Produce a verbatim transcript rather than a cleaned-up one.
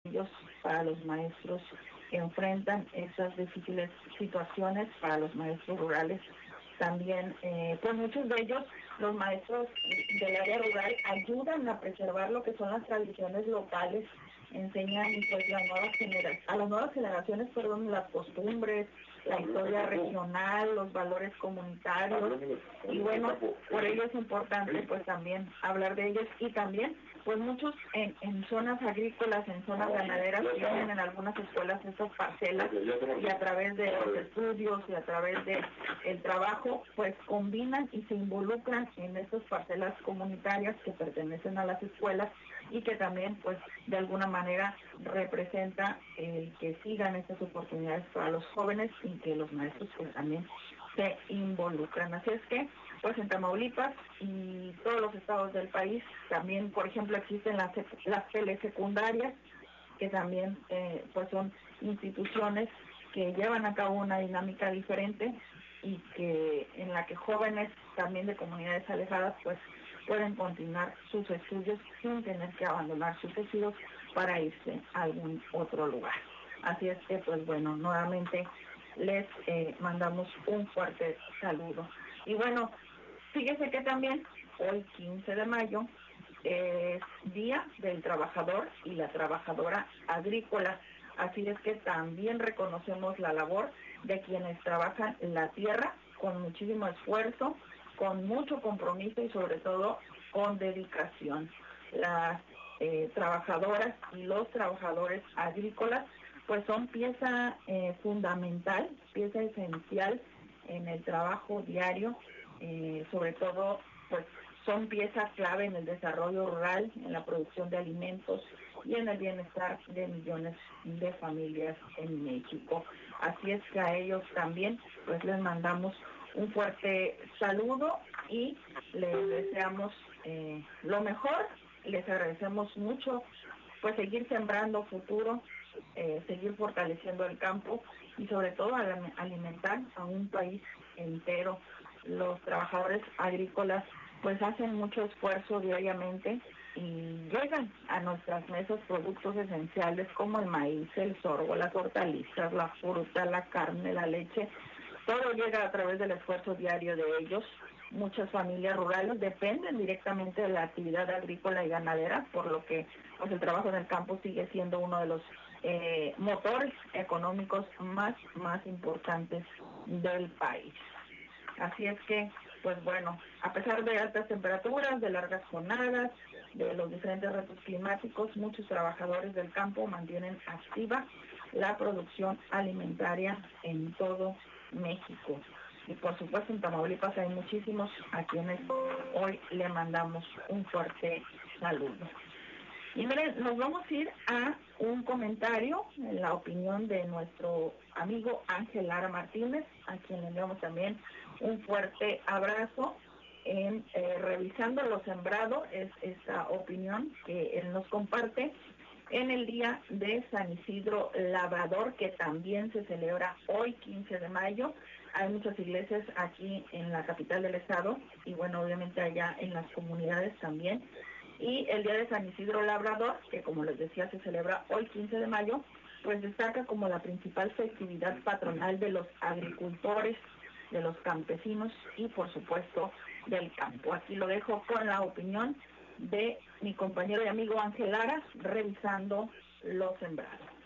ellos, para los maestros que enfrentan esas difíciles situaciones, para los maestros rurales. También, eh, pues muchos de ellos, los maestros del área rural, ayudan a preservar lo que son las tradiciones locales, enseñan pues las nuevas generaciones, a las nuevas generaciones, perdón, las costumbres, la historia regional, los valores comunitarios, y bueno, por ello es importante pues también hablar de ellos. Y también pues muchos en, en zonas agrícolas, en zonas ganaderas, tienen en algunas escuelas estas parcelas, y a través de los estudios y a través de el trabajo pues combinan y se involucran en estas parcelas comunitarias que pertenecen a las escuelas, y que también pues de alguna manera representa el que sigan estas oportunidades para los jóvenes y que los maestros pues también se involucran. Así es que pues en Tamaulipas y todos los estados del país también, por ejemplo, existen las, las telesecundarias, que también eh, pues son instituciones que llevan a cabo una dinámica diferente, y que en la que jóvenes también de comunidades alejadas pues pueden continuar sus estudios sin tener que abandonar sus estudios para irse a algún otro lugar. Así es que pues bueno, nuevamente les eh, mandamos un fuerte saludo. Y bueno, fíjese que también hoy quince de mayo es Día del Trabajador y la Trabajadora Agrícola. Así es que también reconocemos la labor de quienes trabajan la tierra con muchísimo esfuerzo, con mucho compromiso y sobre todo con dedicación. Las eh, trabajadoras y los trabajadores agrícolas pues son pieza eh, fundamental, pieza esencial en el trabajo diario, eh, sobre todo pues son pieza clave en el desarrollo rural, en la producción de alimentos y en el bienestar de millones de familias en México. Así es que a ellos también pues les mandamos un fuerte saludo y les deseamos eh, lo mejor. Les agradecemos mucho pues seguir sembrando futuro, eh, seguir fortaleciendo el campo y sobre todo alimentar a un país entero. Los trabajadores agrícolas pues hacen mucho esfuerzo diariamente y llegan a nuestras mesas productos esenciales como el maíz, el sorgo, las hortalizas, la fruta, la carne, la leche. Todo llega a través del esfuerzo diario de ellos. Muchas familias rurales dependen directamente de la actividad agrícola y ganadera, por lo que pues el trabajo en el campo sigue siendo uno de los eh, motores económicos más, más importantes del país. Así es que, pues bueno, a pesar de altas temperaturas, de largas jornadas, de los diferentes retos climáticos, muchos trabajadores del campo mantienen activa la producción alimentaria en todo México. Y por supuesto en Tamaulipas hay muchísimos a quienes hoy le mandamos un fuerte saludo. Y miren, nos vamos a ir a un comentario, en la opinión de nuestro amigo Ángel Lara Martínez, a quien le enviamos también un fuerte abrazo. En eh, revisando lo sembrado, es esta opinión que él nos comparte en el día de San Isidro Labrador, que también se celebra hoy quince de mayo. Hay muchas iglesias aquí en la capital del estado y bueno, obviamente allá en las comunidades también. Y el día de San Isidro Labrador, que como les decía se celebra hoy quince de mayo, pues destaca como la principal festividad patronal de los agricultores, de los campesinos y por supuesto del campo. Aquí lo dejo con la opinión de mi compañero y amigo Ángel Lara, revisando lo sembrado.